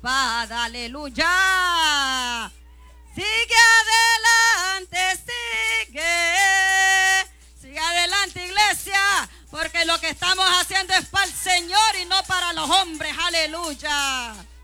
espada. Aleluya. Sigue adelante, sigue adelante, iglesia, porque lo que estamos haciendo es para el Señor y no para los hombres. Aleluya.